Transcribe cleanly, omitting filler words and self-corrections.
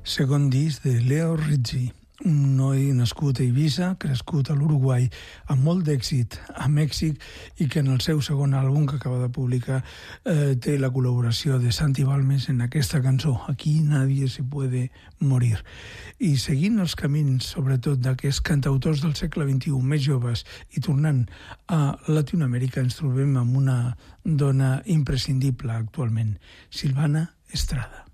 Segon disc de Leo Rizzi, un noi nascut a Eivissa, crescut a l'Uruguai, amb molt d'èxit a Mèxic i que en el seu segon àlbum que acaba de publicar té la col·laboració de Santi Balmes en aquesta cançó, Aquí nadie se puede morir. I seguint els camins, sobretot d'aquests cantautors del segle XXI més joves i tornant a Latinoamèrica, ens trobem amb una dona imprescindible actualment, Silvana Estrada.